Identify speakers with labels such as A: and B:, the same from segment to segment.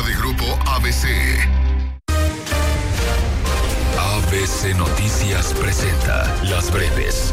A: de Grupo ABC. ABC Noticias presenta Las Breves.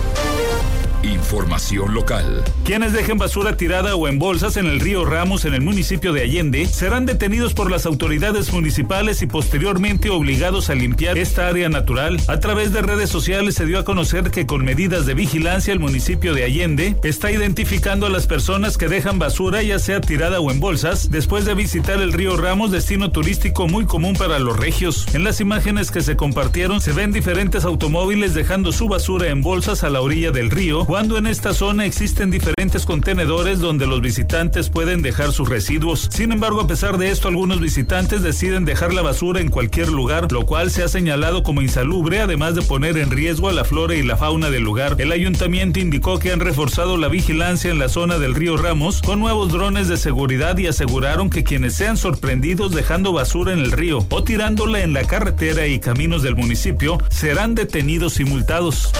A: Información local.
B: Quienes dejen basura tirada o en bolsas en el río Ramos en el municipio de Allende serán detenidos por las autoridades municipales y posteriormente obligados a limpiar esta área natural. A través de redes sociales se dio a conocer que con medidas de vigilancia el municipio de Allende está identificando a las personas que dejan basura ya sea tirada o en bolsas después de visitar el río Ramos, destino turístico muy común para los regios. En las imágenes que se compartieron se ven diferentes automóviles dejando su basura en bolsas a la orilla del río, cuando en esta zona existen diferentes contenedores donde los visitantes pueden dejar sus residuos. Sin embargo, a pesar de esto, algunos visitantes deciden dejar la basura en cualquier lugar, lo cual se ha señalado como insalubre, además de poner en riesgo a la flora y la fauna del lugar. El ayuntamiento indicó que han reforzado la vigilancia en la zona del río Ramos con nuevos drones de seguridad y aseguraron que quienes sean sorprendidos dejando basura en el río o tirándola en la carretera y caminos del municipio serán detenidos y multados.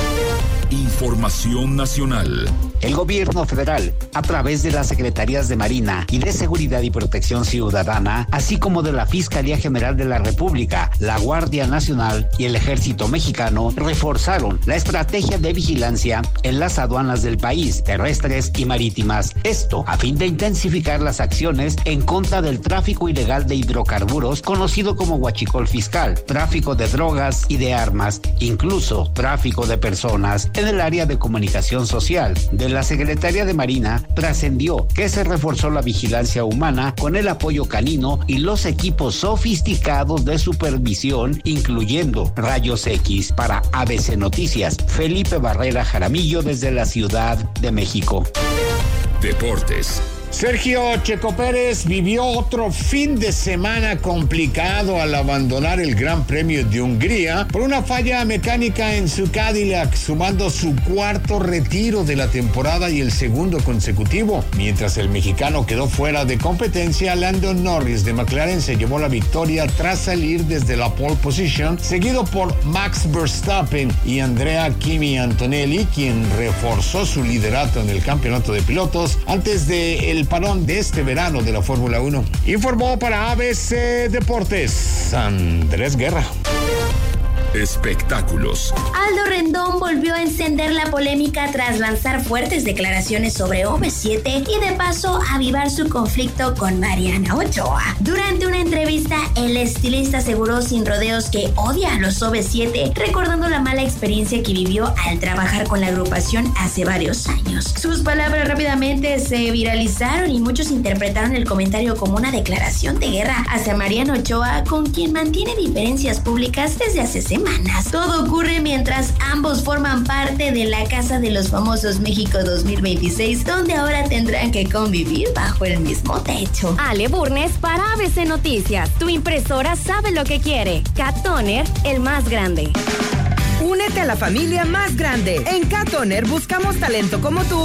A: Información nacional.
C: El gobierno federal, a través de las Secretarías de Marina y de Seguridad y Protección Ciudadana, así como de la Fiscalía General de la República, la Guardia Nacional y el Ejército Mexicano, reforzaron la estrategia de vigilancia en las aduanas del país, terrestres y marítimas. Esto a fin de intensificar las acciones en contra del tráfico ilegal de hidrocarburos, conocido como huachicol fiscal, tráfico de drogas y de armas, incluso tráfico de personas. En el área de comunicación social de la Secretaría de Marina trascendió que se reforzó la vigilancia humana con el apoyo canino y los equipos sofisticados de supervisión, incluyendo rayos X. Para ABC Noticias, Felipe Barrera Jaramillo desde la Ciudad de México.
A: Deportes.
D: Sergio Checo Pérez vivió otro fin de semana complicado al abandonar el Gran Premio de Hungría por una falla mecánica en su Cadillac, sumando su cuarto retiro de la temporada y el segundo consecutivo. Mientras el mexicano quedó fuera de competencia, Lando Norris de McLaren se llevó la victoria tras salir desde la pole position, seguido por Max Verstappen y Andrea Kimi Antonelli, quien reforzó su liderato en el campeonato de pilotos antes de el parón de este verano de la Fórmula 1. Informó para ABC Deportes Andrés Guerra.
A: Espectáculos.
E: Aldo Rendón volvió a encender la polémica tras lanzar fuertes declaraciones sobre OV7 y de paso avivar su conflicto con Mariana Ochoa. Durante una entrevista, el estilista aseguró sin rodeos que odia a los OV7, recordando la mala experiencia que vivió al trabajar con la agrupación hace varios años. Sus palabras rápidamente se viralizaron y muchos interpretaron el comentario como una declaración de guerra hacia Mariana Ochoa, con quien mantiene diferencias públicas desde hace semanas. Todo ocurre mientras ambos forman parte de la Casa de los Famosos México 2026, donde ahora tendrán que convivir bajo el mismo techo.
F: Ale Burnes para ABC Noticias. Tu impresora sabe lo que quiere. Cat Toner, el más grande.
G: Únete a la familia más grande. En Cat Toner buscamos talento como tú